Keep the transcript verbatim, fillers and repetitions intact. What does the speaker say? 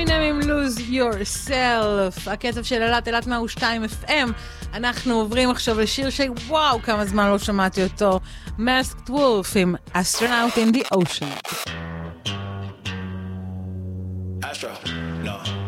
אמינם עם Lose Yourself, הקצב של אלת אלת מאה ושתיים אף אם. אנחנו עוברים עכשיו לשיר שוואו כמה זמן לא שמעתי אותו, Masked Wolf עם Astronaut in the Ocean. Astro, no.